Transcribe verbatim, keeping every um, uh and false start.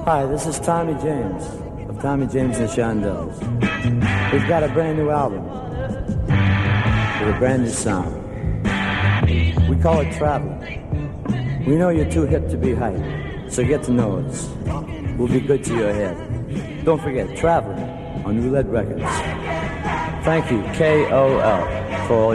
Hi, this is Tommy James of Tommy James and the Shondells. We've got a brand new album with a brand new sound. We call it Traveling. We know you're too hip to be hype, so get to know us. We'll be good to your head. Don't forget, Traveling on Roulette Records. Thank you, K O L, for all